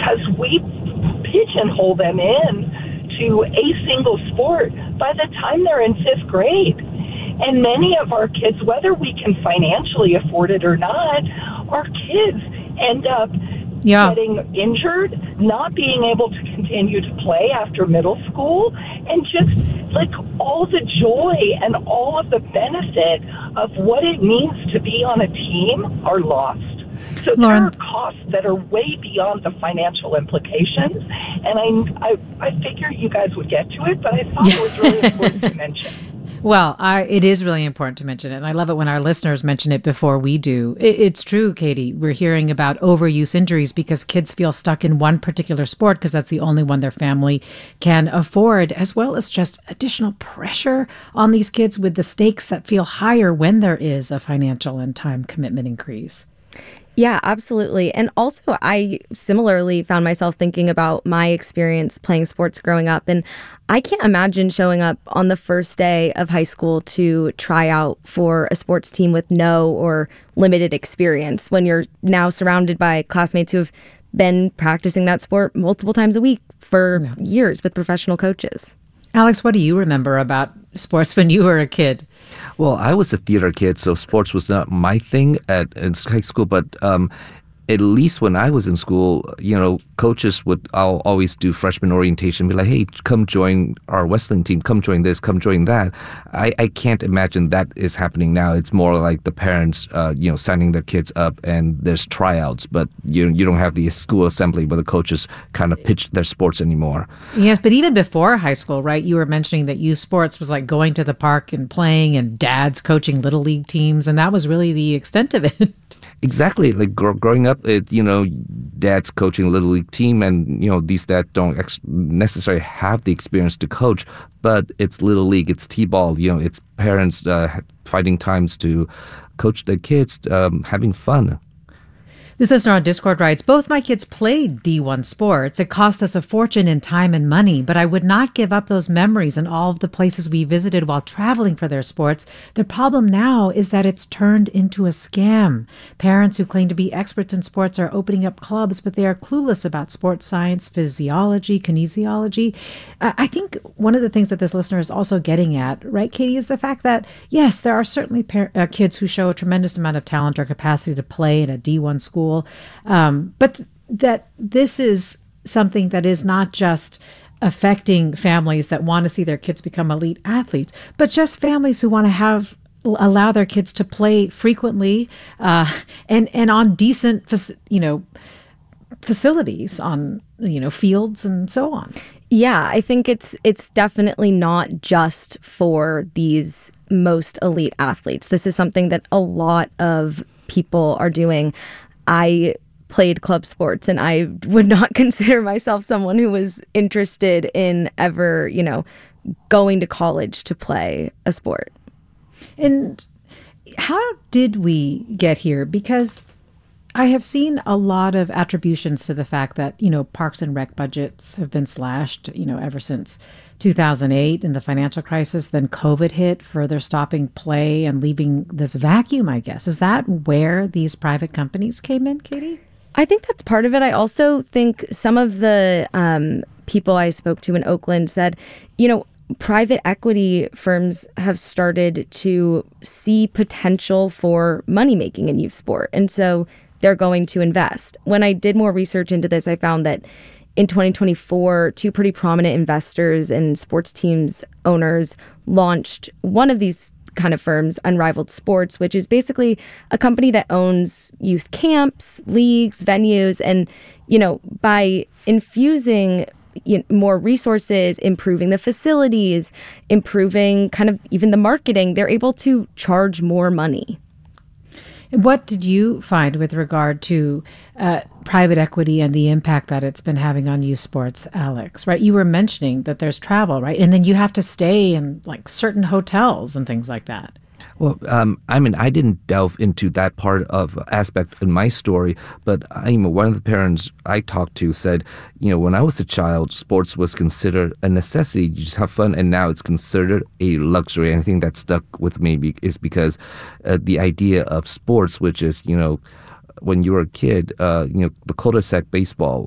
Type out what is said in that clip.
because we pigeonhole them in to a single sport by the time they're in fifth grade. And many of our kids, whether we can financially afford it or not, our kids end up getting injured, not being able to continue to play after middle school, and just like all the joy and all of the benefit of what it means to be on a team are lost. So Lauren, there are costs that are way beyond the financial implications, and I figure you guys would get to it, but I thought it was really important to mention. Well, it is really important to mention it, and I love it when our listeners mention it before we do. It's true, Katie. We're hearing about overuse injuries because kids feel stuck in one particular sport because that's the only one their family can afford, as well as just additional pressure on these kids with the stakes that feel higher when there is a financial and time commitment increase. Yeah, absolutely. And also, I similarly found myself thinking about my experience playing sports growing up. And I can't imagine showing up on the first day of high school to try out for a sports team with no or limited experience when you're now surrounded by classmates who have been practicing that sport multiple times a week for years with professional coaches. Alex, what do you remember about sports when you were a kid? Well, I was a theater kid, so sports was not my thing in high school. But at least when I was in school, coaches would always do freshman orientation, be like, hey, come join our wrestling team, come join this, come join that. I can't imagine that is happening now. It's more like the parents, signing their kids up and there's tryouts, but you don't have the school assembly where the coaches kind of pitch their sports anymore. Yes, but even before high school, right, you were mentioning that youth sports was like going to the park and playing and dads coaching little league teams, and that was really the extent of it. Exactly. Like growing up, dad's coaching a little league team, and these dads don't necessarily have the experience to coach, but it's little league, it's t-ball, it's parents finding times to coach their kids, having fun. This listener on Discord writes, both my kids played D1 sports. It cost us a fortune in time and money, but I would not give up those memories and all of the places we visited while traveling for their sports. The problem now is that it's turned into a scam. Parents who claim to be experts in sports are opening up clubs, but they are clueless about sports science, physiology, kinesiology. I think one of the things that this listener is also getting at, right, Katie, is the fact that, yes, there are certainly kids who show a tremendous amount of talent or capacity to play in a D1 school. But that this is something that is not just affecting families that want to see their kids become elite athletes, but just families who want to allow their kids to play frequently and on decent, facilities, on fields and so on. Yeah, I think it's definitely not just for these most elite athletes. This is something that a lot of people are doing. I played club sports, and I would not consider myself someone who was interested in ever, going to college to play a sport. And how did we get here? Because I have seen a lot of attributions to the fact that, parks and rec budgets have been slashed, ever since 2008 in the financial crisis. Then COVID hit, further stopping play and leaving this vacuum, I guess. Is that where these private companies came in, Katie? I think that's part of it. I also think some of the people I spoke to in Oakland said, private equity firms have started to see potential for money making in youth sport. And so they're going to invest. When I did more research into this, I found that in 2024, two pretty prominent investors and sports teams owners launched one of these kind of firms, Unrivaled Sports, which is basically a company that owns youth camps, leagues, venues, and, by infusing more resources, improving the facilities, improving kind of even the marketing, they're able to charge more money. What did you find with regard to private equity and the impact that it's been having on youth sports, Alex? Right, you were mentioning that there's travel, right, and then you have to stay in like certain hotels and things like that. Well, I didn't delve into that part of aspect in my story, but one of the parents I talked to said, when I was a child, sports was considered a necessity. You just have fun, and now it's considered a luxury. And I think that stuck with me is because the idea of sports, which is, when you were a kid, the cul-de-sac baseball